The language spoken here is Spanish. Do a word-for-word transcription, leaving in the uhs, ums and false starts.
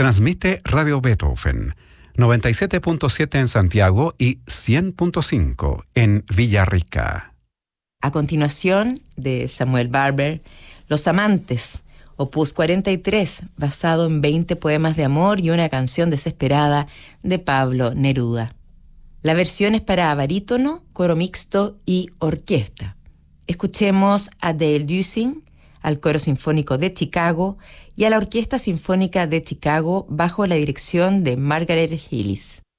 Transmite Radio Beethoven, noventa y siete punto siete en Santiago y cien punto cinco en Villarrica. A continuación, de Samuel Barber, Los Amantes, opus cuarenta y tres, basado en veinte poemas de amor y una canción desesperada de Pablo Neruda. La versión es para barítono, coro mixto y orquesta. Escuchemos a Dale Dusing, al Coro Sinfónico de Chicago y a la Orquesta Sinfónica de Chicago bajo la dirección de Margaret Hillis.